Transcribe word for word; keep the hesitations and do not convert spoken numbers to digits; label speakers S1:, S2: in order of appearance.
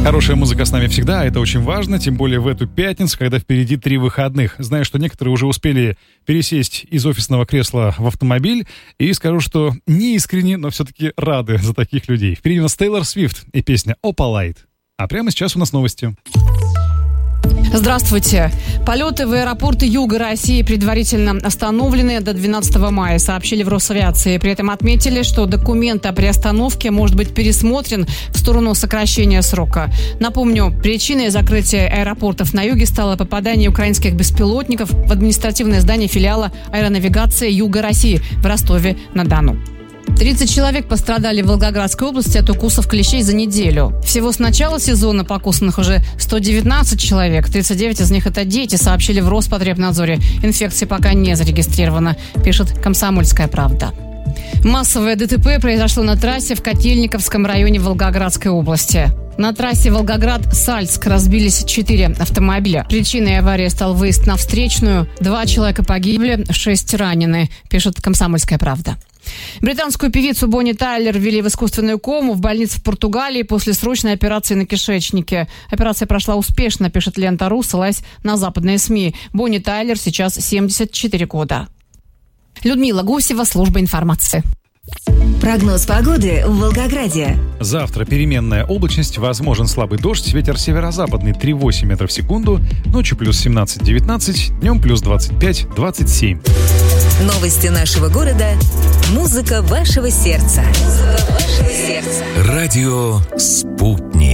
S1: Хорошая музыка с нами всегда, это очень важно, тем более в эту пятницу, когда впереди три выходных. Знаю, что некоторые уже успели пересесть из офисного кресла в автомобиль, и скажу, что не искренне, но все-таки рады за таких людей. Впереди у нас Тейлор Свифт и песня «Opalite». А прямо сейчас у нас новости.
S2: Здравствуйте. Полеты в аэропорты Юга России предварительно остановлены до двенадцатого мая, сообщили в Росавиации. При этом отметили, что документ о приостановке может быть пересмотрен в сторону сокращения срока. Напомню, причиной закрытия аэропортов на юге стало попадание украинских беспилотников в административное здание филиала аэронавигации Юга России в Ростове-на-Дону. тридцать человек пострадали в Волгоградской области от укусов клещей за неделю. Всего с начала сезона покусанных уже сто девятнадцать человек. тридцать девять из них это дети, сообщили в Роспотребнадзоре. Инфекция пока не зарегистрирована, пишет «Комсомольская правда». Массовое ДТП произошло на трассе в Котельниковском районе Волгоградской области. На трассе Волгоград-Сальск разбились четыре автомобиля. Причиной аварии стал выезд на встречную. Два человека погибли, шесть ранены, пишет «Комсомольская правда». Британскую певицу Бонни Тайлер ввели в искусственную кому в больнице в Португалии после срочной операции на кишечнике. Операция прошла успешно, пишет Лента.ру, ссылаясь на западные СМИ. Бонни Тайлер сейчас семьдесят четыре года. Людмила Гусева, служба информации.
S3: Прогноз погоды в Волгограде.
S1: Завтра переменная облачность, возможен слабый дождь, ветер северо-западный три-восемь метров в секунду, ночью плюс семнадцать-девятнадцать, днем плюс двадцать пять-двадцать семь.
S3: Новости нашего города. Музыка вашего сердца. Музыка вашего сердца.
S4: Радио «Спутник».